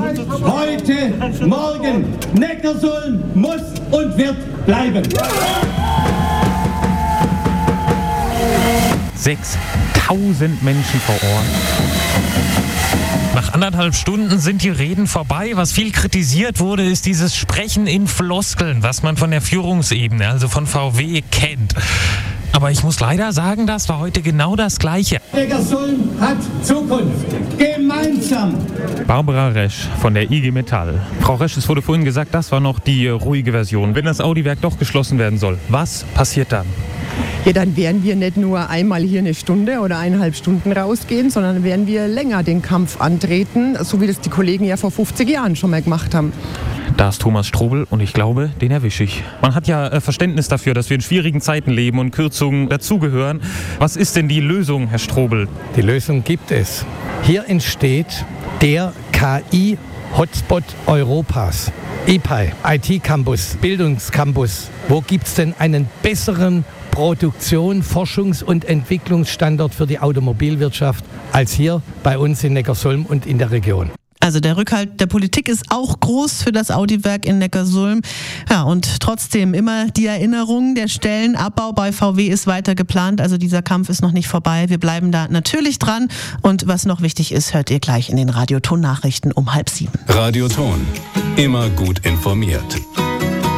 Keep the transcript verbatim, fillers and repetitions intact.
heute, morgen. Neckarsulm muss und wird bleiben. sechstausend Menschen vor Ort. Nach anderthalb Stunden sind die Reden vorbei. Was viel kritisiert wurde, ist dieses Sprechen in Floskeln, was man von der Führungsebene, also von V W, kennt. Aber ich muss leider sagen, das war heute genau das Gleiche. Neckarsulm hat Zukunft. Gemeinsam. Barbara Resch von der I G Metall. Frau Resch, es wurde vorhin gesagt, das war noch die ruhige Version. Wenn das Audi-Werk doch geschlossen werden soll, was passiert dann? Ja, dann werden wir nicht nur einmal hier eine Stunde oder eineinhalb Stunden rausgehen, sondern werden wir länger den Kampf antreten, so wie das die Kollegen ja vor fünfzig Jahren schon mal gemacht haben. Da ist Thomas Strobel und ich glaube, den erwische ich. Man hat ja äh, Verständnis dafür, dass wir in schwierigen Zeiten leben und Kürzungen dazugehören. Was ist denn die Lösung, Herr Strobel? Die Lösung gibt es. Hier entsteht der K I-Hotspot Europas. I P I, I T-Campus, Bildungscampus. Wo gibt es denn einen besseren Produktion-, Forschungs- und Entwicklungsstandort für die Automobilwirtschaft als hier bei uns in Neckarsulm und in der Region? Also der Rückhalt der Politik ist auch groß für das Audi-Werk in Neckarsulm. Ja, und trotzdem immer die Erinnerung, der Stellenabbau bei V W ist weiter geplant. Also dieser Kampf ist noch nicht vorbei. Wir bleiben da natürlich dran. Und was noch wichtig ist, hört ihr gleich in den Radioton-Nachrichten um halb sieben. Radioton. Immer gut informiert.